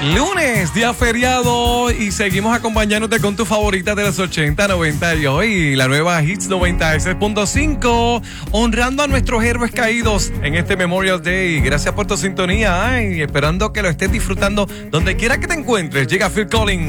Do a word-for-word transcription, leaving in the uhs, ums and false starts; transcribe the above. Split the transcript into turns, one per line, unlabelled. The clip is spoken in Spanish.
Lunes, día feriado, y seguimos acompañándote con tus favoritas de los ochenta, noventa y hoy la nueva Hits noventa y seis punto cinco, honrando a nuestros héroes caídos en este Memorial Day. Gracias por tu sintonía, ay, esperando que lo estés disfrutando donde quiera que te encuentres. Llega Phil Collins.